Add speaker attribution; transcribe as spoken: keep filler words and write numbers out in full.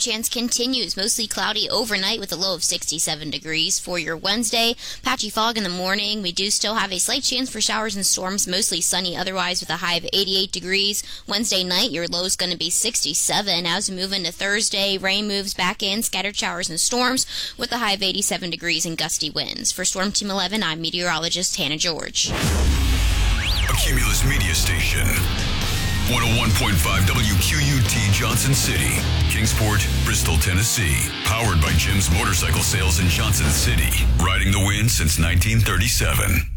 Speaker 1: chance continues. Mostly cloudy overnight with a low of sixty-seven degrees. For your Wednesday, patchy fog in the morning. We do still have a slight chance for showers and storms, mostly sunny otherwise with a high of eighty-eight degrees. Wednesday night, your low is going to be sixty-seven. As we move into Thursday, rain moves back in, scattered showers and storms with a high of eighty-seven degrees and gusty winds. For Storm Team eleven, I'm meteorologist Hannah George.
Speaker 2: A Cumulus media station. one oh one point five W Q U T Johnson City, Kingsport, Bristol, Tennessee. Powered by Jim's Motorcycle Sales in Johnson City. Riding the wind since nineteen thirty-seven.